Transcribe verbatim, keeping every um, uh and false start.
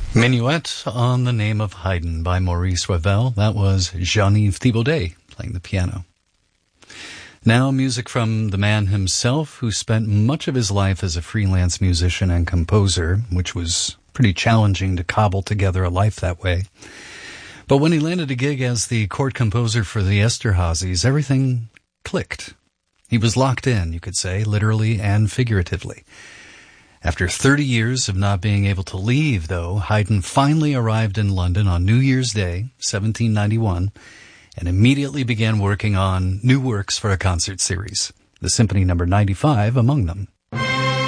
Minuet on the Name of Haydn by Maurice Ravel. That was Jean-Yves Thibaudet playing the piano. Now music from the man himself, who spent much of his life as a freelance musician and composer, which was pretty challenging to cobble together a life that way. But when he landed a gig as the court composer for the Esterházys, everything clicked. He was locked in, you could say, literally and figuratively. After thirty years of not being able to leave, though, Haydn finally arrived in London on New Year's Day, seventeen ninety-one, and immediately began working on new works for a concert series, the Symphony Number ninety-five among them.